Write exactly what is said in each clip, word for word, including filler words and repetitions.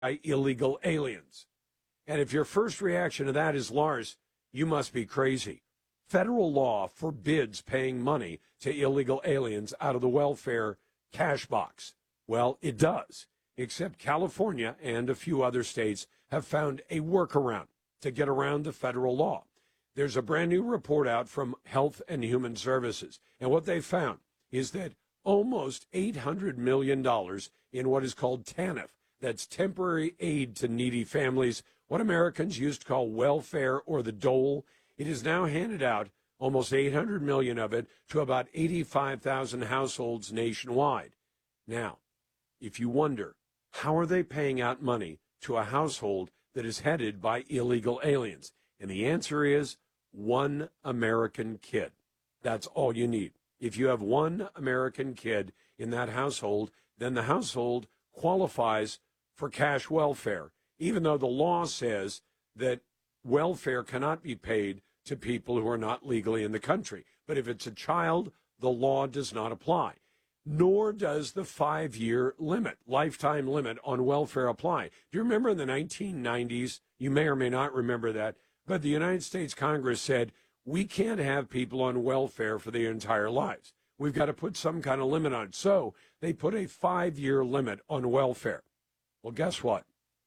by illegal aliens. And if your first reaction to that is, Lars, you must be crazy. Federal law forbids paying money to illegal aliens out of the welfare cash box. Well, it does, except California and a few other states have found a workaround to get around the federal law. There's a brand new report out from Health and Human Services, and what they found is that almost eight hundred million dollars in what is called TANF, that's temporary aid to needy families, what Americans used to call welfare or the dole. It is now handed out, almost eight hundred million dollars of it, to about eighty-five thousand households nationwide. Now, if you wonder, how are they paying out money to a household that is headed by illegal aliens? And the answer is one American kid. That's all you need. If you have one American kid in that household, then the household qualifies for cash welfare, even though the law says that welfare cannot be paid to people who are not legally in the country. But if it's a child, the law does not apply. Nor does the five-year limit, lifetime limit on welfare apply. Do you remember in the nineteen nineties, you may or may not remember that, but the United States Congress said, we can't have people on welfare for their entire lives. We've got to put some kind of limit on it. So they put a five-year limit on welfare. Well, guess what?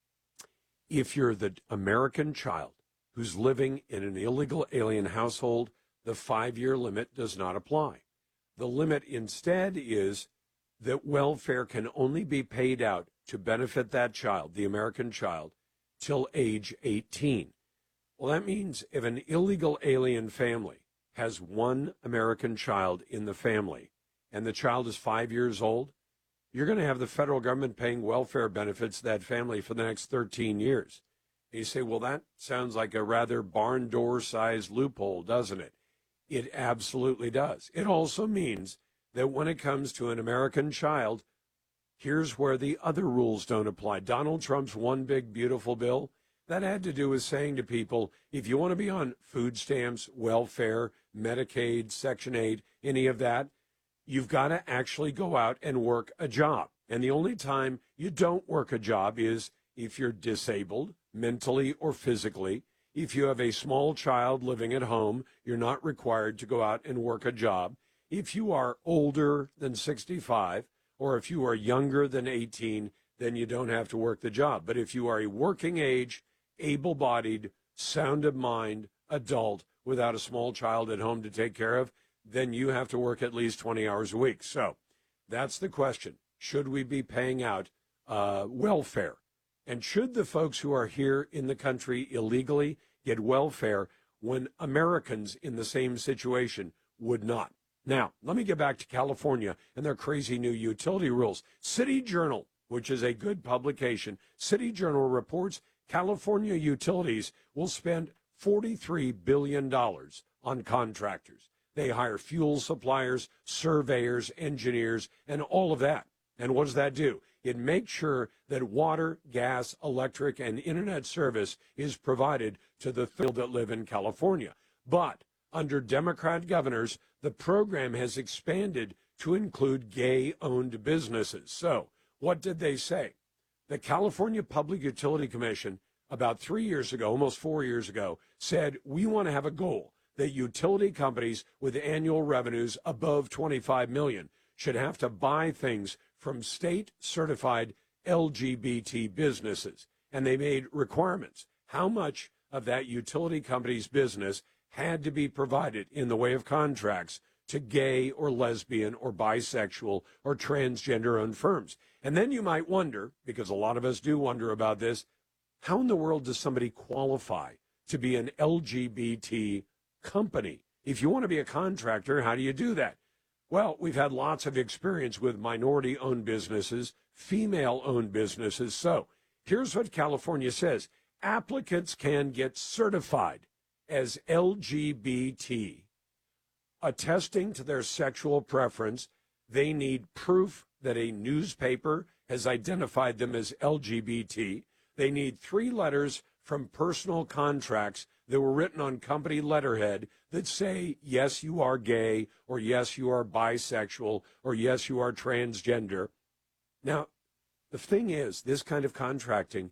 If you're the American child who's living in an illegal alien household, the five-year limit does not apply. The limit instead is that welfare can only be paid out to benefit that child, the American child, till age eighteen. Well, that means if an illegal alien family has one American child in the family and the child is five years old, you're going to have the federal government paying welfare benefits to that family for the next thirteen years. And you say, well, that sounds like a rather barn door-sized loophole, doesn't it? It absolutely does. It also means that when it comes to an American child, here's where the other rules don't apply. Donald Trump's one big beautiful bill, that had to do with saying to people, if you want to be on food stamps, welfare, Medicaid, Section eight, any of that, you've got to actually go out and work a job. And the only time you don't work a job is if you're disabled, mentally or physically. If you have a small child living at home, you're not required to go out and work a job. If you are older than sixty-five, or if you are younger than eighteen, then you don't have to work the job. But if you are a working age, able-bodied, sound of mind adult without a small child at home to take care of, then you have to work at least twenty hours a week. So that's the question. Should we be paying out uh, welfare? And should the folks who are here in the country illegally get welfare when Americans in the same situation would not? Now, let me get back to California and their crazy new utility rules. City Journal, which is a good publication, City Journal reports California utilities will spend forty-three billion dollars on contractors. They hire fuel suppliers, surveyors, engineers, and all of that. And what does that do? It makes sure that water, gas, electric, and internet service is provided to the people that live in California. But under Democrat governors, the program has expanded to include gay-owned businesses. So what did they say? The California Public Utility Commission, about three years ago, almost four years ago, said we want to have a goal that utility companies with annual revenues above twenty-five million dollars should have to buy things from state-certified L G B T businesses. And they made requirements. How much of that utility company's business had to be provided in the way of contracts to gay or lesbian or bisexual or transgender-owned firms. And then you might wonder, because a lot of us do wonder about this, how in the world does somebody qualify to be an L G B T company? If you want to be a contractor, how do you do that? Well, we've had lots of experience with minority-owned businesses, female-owned businesses. So here's what California says. Applicants can get certified as L G B T, attesting to their sexual preference. They need proof that a newspaper has identified them as L G B T. They need three letters from personal contracts that were written on company letterhead that say, yes, you are gay, or yes, you are bisexual, or yes, you are transgender. Now, The thing is, this kind of contracting